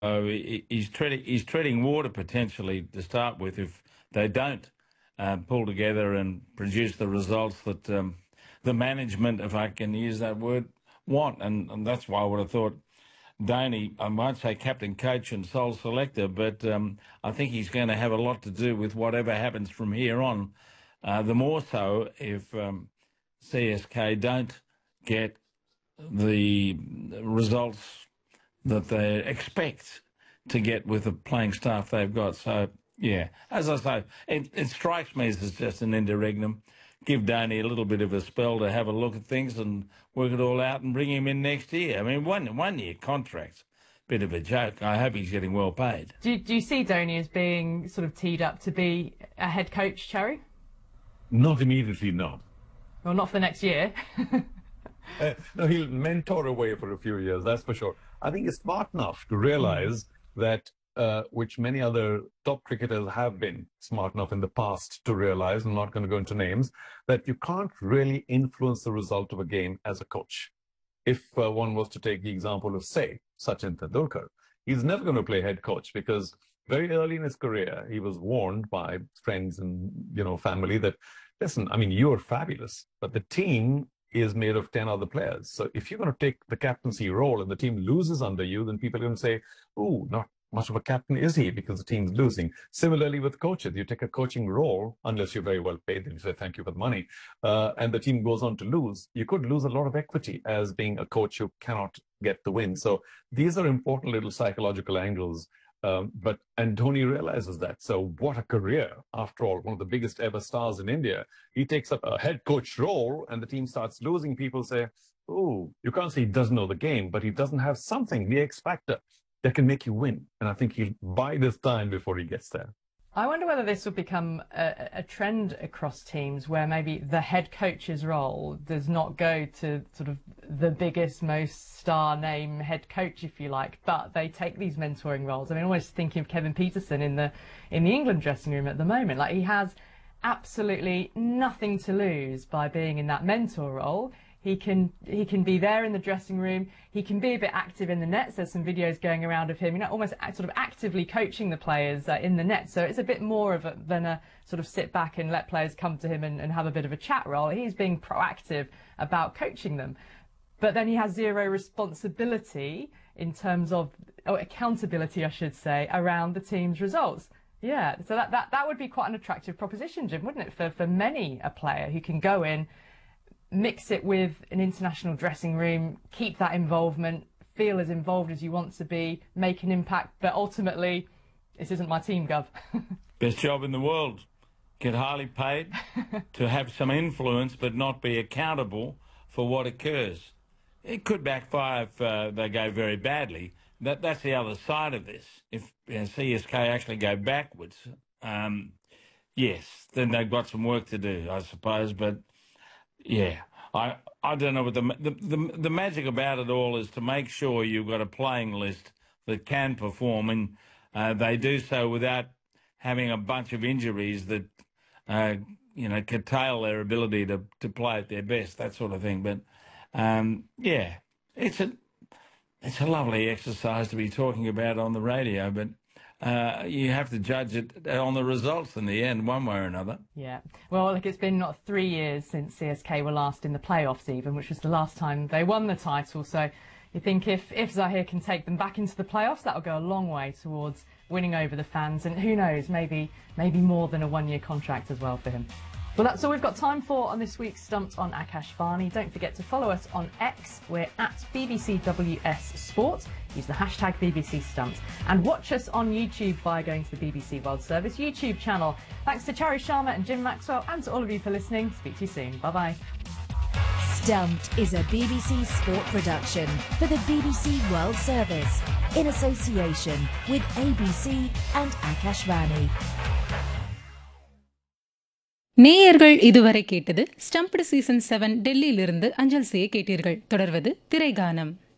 He's treading water potentially to start with if they don't pull together and produce the results that the management, if I can use that word, want. And that's why I would have thought Dhoni, I might say captain, coach and sole selector, but I think he's going to have a lot to do with whatever happens from here on. The more so if CSK don't get the results that they expect to get with the playing staff they've got. So, yeah, as I say, it strikes me as just an interregnum. Give Dhoni a little bit of a spell to have a look at things and work it all out and bring him in next year. I mean, one year contract's a bit of a joke. I hope he's getting well paid. Do you see Dhoni as being sort of teed up to be a head coach, Cherry? Not immediately, no. Well, not for the next year. No, he'll mentor away for a few years, that's for sure. I think he's smart enough to realize that, which many other top cricketers have been smart enough in the past to realize, I'm not going to go into names, that you can't really influence the result of a game as a coach. If one was to take the example of, say, Sachin Tendulkar, he's never going to play head coach because very early in his career, he was warned by friends and, family that, listen, I mean, you're fabulous, but the team is made of 10 other players. So if you're going to take the captaincy role and the team loses under you, then people are going to say, oh, not much of a captain is he because the team's losing. Similarly with coaches, you take a coaching role, unless you're very well paid, then you say thank you for the money, and the team goes on to lose. You could lose a lot of equity as being a coach who cannot get the win. So these are important little psychological angles. And Dhoni realizes that. So what a career, after all, one of the biggest ever stars in India. He takes up a head coach role and the team starts losing. People say, oh, you can't say he doesn't know the game, but he doesn't have something, the X factor, that can make you win. And I think he'll bide his time before he gets there. I wonder whether this will become a trend across teams where maybe the head coach's role does not go to sort of the biggest, most star name head coach, if you like, but they take these mentoring roles. I mean, almost thinking of Kevin Peterson in the England dressing room at the moment. Like, he has absolutely nothing to lose by being in that mentor role. He can be there in the dressing room. He can be a bit active in the nets. There's some videos going around of him, almost sort of actively coaching the players in the net. So it's a bit more than a sort of sit back and let players come to him and have a bit of a chat role. He's being proactive about coaching them. But then he has zero responsibility in terms of, accountability, I should say, around the team's results. Yeah, so that would be quite an attractive proposition, Jim, wouldn't it, for many a player who can go in, mix it with an international dressing room, keep that involvement, feel as involved as you want to be, make an impact, but ultimately, this isn't my team, Gov. Best job in the world. Get highly paid to have some influence but not be accountable for what occurs. It could backfire if they go very badly. That's the other side of this. If CSK actually go backwards, yes, then they've got some work to do, I suppose, but yeah, I don't know what the magic about it all is to make sure you've got a playing list that can perform, and they do so without having a bunch of injuries that curtail their ability to play at their best, that sort of thing. But yeah, it's a lovely exercise to be talking about on the radio, but you have to judge it on the results in the end, one way or another. Yeah. Well, look, it's been not 3 years since CSK were last in the playoffs even, which was the last time they won the title. So you think if Zaheer can take them back into the playoffs, that'll go a long way towards winning over the fans. And who knows, maybe more than a one-year contract as well for him. Well, that's all we've got time for on this week's Stumped on Akash Varney. Don't forget to follow us on X. We're at BBCWS Sport. Use the hashtag BBC Stumped. And watch us on YouTube by going to the BBC World Service YouTube channel. Thanks to Chari Sharma and Jim Maxwell, and to all of you for listening. Speak to you soon. Bye-bye. Stumped is a BBC Sport production for the BBC World Service in association with ABC and Akashvani. நேயர்கள் இதுவரை கேட்டது stumped season 7 டெல்லியிலிருந்து அஞ்சல் செய்ய கேட்டீர்கள். தொடர்வது திரைகானம்.